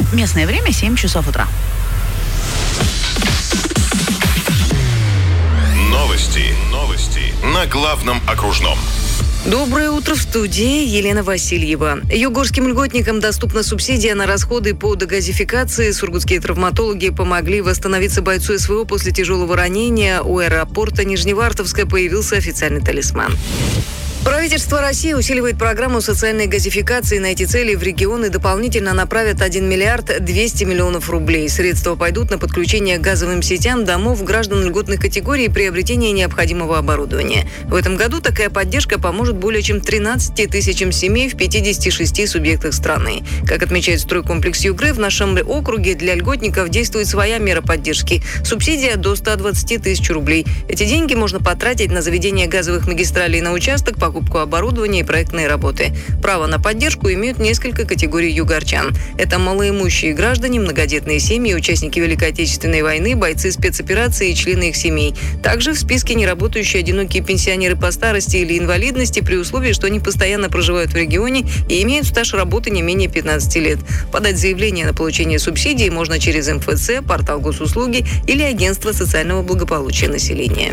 Местное время 7 часов утра. Новости на главном окружном. Доброе утро, в студии Елена Васильева. Югорским льготникам доступна субсидия на расходы по дегазификации. Сургутские травматологи помогли восстановиться бойцу СВО после тяжелого ранения. У аэропорта Нижневартовска появился официальный талисман. Правительство России усиливает программу социальной газификации. На эти цели в регионы дополнительно направят 1 миллиард 200 миллионов рублей. Средства пойдут на подключение к газовым сетям домов граждан льготных категорий и приобретение необходимого оборудования. В этом году такая поддержка поможет более чем 13 тысячам семей в 56 субъектах страны. Как отмечает стройкомплекс Югры, в нашем округе для льготников действует своя мера поддержки. Субсидия до 120 тысяч рублей. Эти деньги можно потратить на заведение газовых магистралей на участок, покупку оборудования и проектные работы. Право на поддержку имеют несколько категорий югорчан. Это малоимущие граждане, многодетные семьи, участники Великой Отечественной войны, бойцы спецоперации и члены их семей. Также в списке неработающие одинокие пенсионеры по старости или инвалидности при условии, что они постоянно проживают в регионе и имеют стаж работы не менее 15 лет. Подать заявление на получение субсидий можно через МФЦ, портал госуслуги или агентство социального благополучия населения.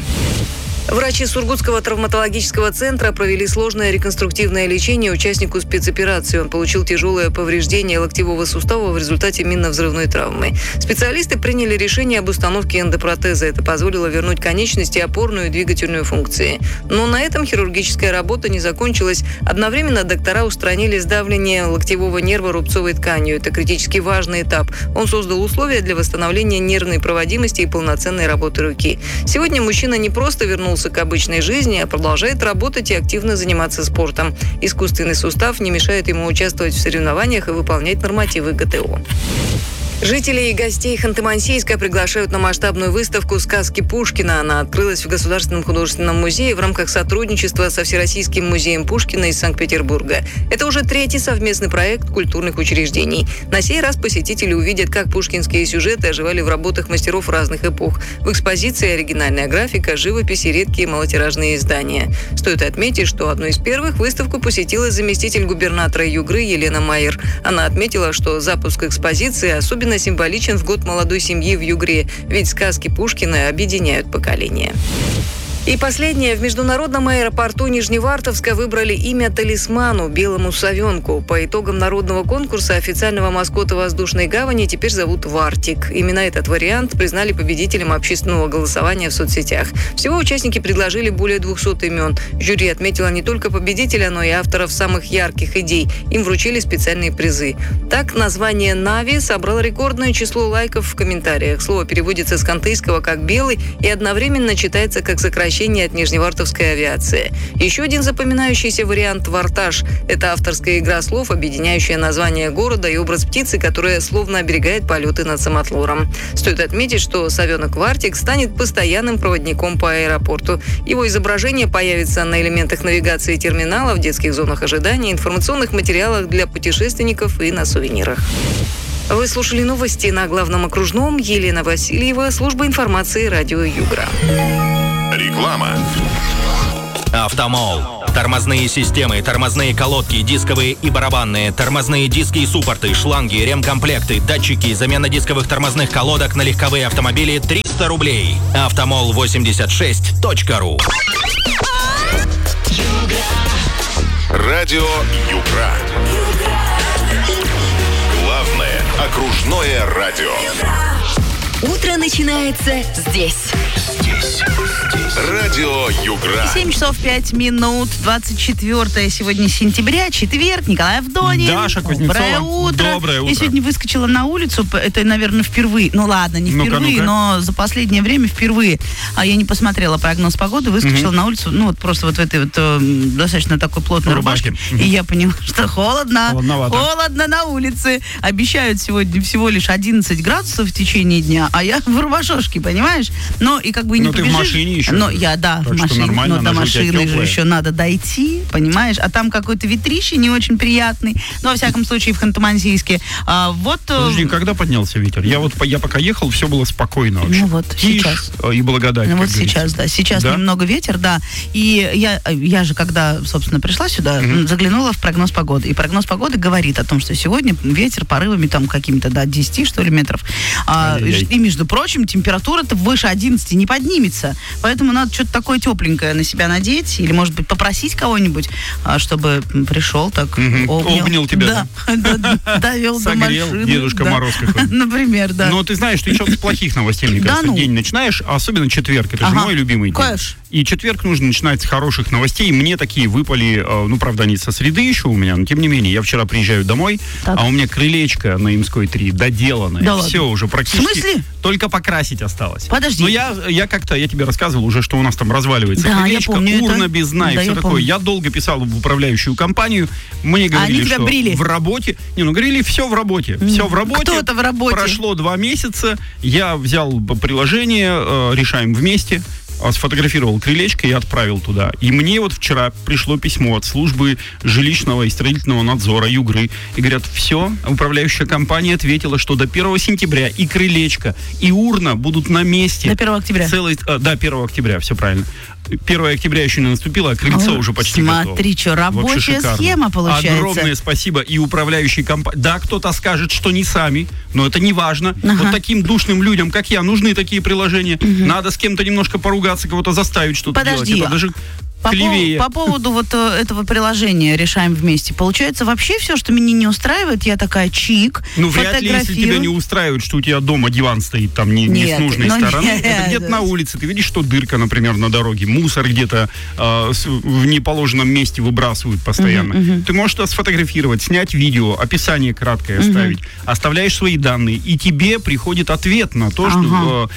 Врачи Сургутского травматологического центра провели сложное реконструктивное лечение участнику спецоперации. Он получил тяжелое повреждение локтевого сустава в результате минно-взрывной травмы. Специалисты приняли решение об установке эндопротеза. Это позволило вернуть конечности, опорную и двигательную функции. Но на этом хирургическая работа не закончилась. Одновременно доктора устранили сдавление локтевого нерва рубцовой тканью. Это критически важный этап. Он создал условия для восстановления нервной проводимости и полноценной работы руки. Сегодня мужчина не просто вернулся к обычной жизни, а продолжает работать и активно заниматься спортом. Искусственный сустав не мешает ему участвовать в соревнованиях и выполнять нормативы ГТО. Жителей и гостей Ханты-Мансийска приглашают на масштабную выставку «Сказки Пушкина». Она открылась в Государственном художественном музее в рамках сотрудничества со Всероссийским музеем Пушкина из Санкт-Петербурга. Это уже 3-й совместный проект культурных учреждений. На сей раз посетители увидят, как пушкинские сюжеты оживали в работах мастеров разных эпох. В экспозиции оригинальная графика, живопись и редкие малотиражные издания. Стоит отметить, что одной из первых выставку посетила заместитель губернатора Югры Елена Майер. Она отметила, что запуск экспозиции особенно символичен в год молодой семьи в Югре, ведь сказки Пушкина объединяют поколения. И последнее. В международном аэропорту Нижневартовска выбрали имя талисману – белому совенку. По итогам народного конкурса официального маскота воздушной гавани теперь зовут Вартик. Именно этот вариант признали победителем общественного голосования в соцсетях. Всего участники предложили более 200 имен. Жюри отметило не только победителя, но и авторов самых ярких идей. Им вручили специальные призы. Так, название «Нави» собрало рекордное число лайков в комментариях. Слово переводится с кантыйского как «белый» и одновременно читается как сокращение от Нижневартовской авиации. Еще один запоминающийся вариант «Вартаж». Это авторская игра слов, объединяющая название города и образ птицы, которая словно оберегает полеты над самотлором. Стоит отметить, что совенок Вартик станет постоянным проводником по аэропорту. Его изображение появится на элементах навигации терминала, в детских зонах ожидания, информационных материалах для путешественников и на сувенирах. Вы слушали новости на главном окружном. Елена Васильева, служба информации радио Югра. Реклама. Автомол. Тормозные системы, тормозные колодки, дисковые и барабанные, тормозные диски и суппорты, шланги, ремкомплекты, датчики, замена дисковых тормозных колодок на легковые автомобили 300 рублей. Автомол86.ру. Радио Югра. Главное окружное радио. Утро начинается здесь. Радио Югра. 7 часов 5 минут, 24 сегодня сентября, четверг, Николай Авдонин. Даша Кузнецова. Доброе утро. Доброе утро. Я сегодня выскочила на улицу, это, наверное, впервые. Ну ладно, не впервые, но за последнее время впервые. А я не посмотрела прогноз погоды, выскочила на улицу, ну вот просто вот в этой вот достаточно такой плотной рубашке. И я поняла, что холодно на улице. Обещают сегодня всего лишь 11 градусов в течение дня, а я в рубашошке, понимаешь? Но и как бы и не ты бежишь. В машине еще. Но я, да, так в машине. Нормально, но до машины же еще надо дойти, понимаешь? А там какой-то ветрище не очень приятный. Но, во всяком случае, в Ханты-Мансийске. Подожди, когда поднялся ветер? Я пока ехал, все было спокойно вообще. Ну вот, Тишь сейчас. И благодать. Вот сейчас, да. Сейчас немного ветер, да. И я же, когда, собственно, пришла сюда, заглянула в прогноз погоды. И прогноз погоды говорит о том, что сегодня ветер порывами там какими-то, до 10, что ли, метров. И, между прочим, температура-то выше 11 не поднимется. Поэтому надо что-то такое тепленькое на себя надеть. Или, может быть, попросить кого-нибудь, чтобы пришел так, обнял тебя, да? Довел до машины. Согрел, Дедушка Мороз какой. Например, да. Но ты знаешь, ты еще с плохих новостей, мне кажется, день начинаешь, а особенно четверг. Это же мой любимый день. Конечно. И четверг нужно начинать с хороших новостей. Мне такие выпали, правда, они со среды еще у меня, но тем не менее, я вчера приезжаю домой, а у меня крылечко на Имской 3 доделанное. Да все ладно? Уже практически. В смысле? Только покрасить осталось. Подожди. Но я тебе рассказывал уже, что у нас там разваливается крылечко, урна без дна и все такое. Я долго писал в управляющую компанию, мне говорили, что брили? В работе. Говорили, все в работе. Все в работе. Кто-то в работе. Прошло 2 месяца, я взял приложение, решаем вместе, сфотографировал крылечко и отправил туда. И мне вот вчера пришло письмо от службы жилищного и строительного надзора Югры. И говорят, все, управляющая компания ответила, что до 1 сентября и крылечко, и урна будут на месте. До 1 октября. Да, 1 октября, все правильно. 1 октября еще не наступило, а крыльцо уже почти готово. Смотри, что рабочая схема получается. Огромное спасибо и управляющей компании. Да, кто-то скажет, что не сами, но это не важно. Вот таким душным людям, как я, нужны такие приложения. Надо с кем-то немножко поругаться, кого-то заставить что-то делать. Это даже по поводу вот этого приложения «Решаем вместе». Получается, вообще все, что меня не устраивает, я такая чик, вряд ли, если тебя не устраивает, что у тебя дома диван стоит там не с нужной стороны. Это где-то на улице. Ты видишь, что дырка, например, на дороге, мусор где-то в неположенном месте выбрасывают постоянно. Ты можешь это сфотографировать, снять видео, описание краткое оставить, оставляешь свои данные, и тебе приходит ответ на то, что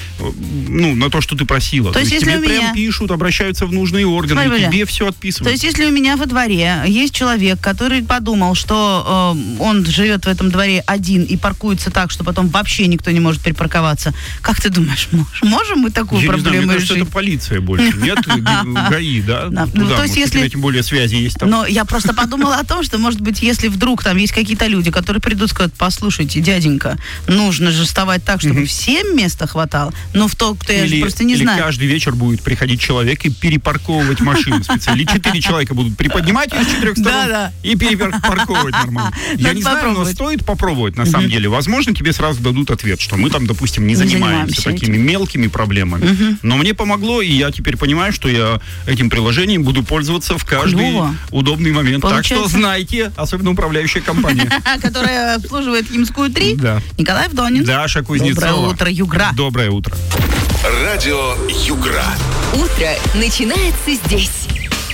на то, что ты просила. То есть тебе прям пишут, обращаются в нужные органы. Тебе все отписывают. То есть, если у меня во дворе есть человек, который подумал, что он живет в этом дворе один и паркуется так, что потом вообще никто не может припарковаться, как ты думаешь, можем мы такую проблему решить? Это полиция больше, нет? ГАИ, да? То есть, если... тем более связи есть там. Но я просто подумала о том, что, может быть, если вдруг там есть какие-то люди, которые придут и скажут, послушайте, дяденька, нужно же вставать так, чтобы всем места хватало, но в то, кто я же просто не знаю. Или каждый вечер будет приходить человек и перепарковывать машину специально. Или 4 человека будут приподнимать ее с 4 сторон и перепарковывать нормально. Я не знаю, но стоит попробовать на самом деле. Возможно, тебе сразу дадут ответ, что мы там, допустим, не занимаемся такими мелкими проблемами. Но мне помогло, и я теперь понимаю, что я этим приложением буду пользоваться в каждый удобный момент. Так что знайте, особенно управляющая компания. Которая обслуживает Имскую 3. Николай Вдонин. Даша Кузнецова. Доброе утро, Югра. Доброе утро. Радио Югра. Утро начинается здесь.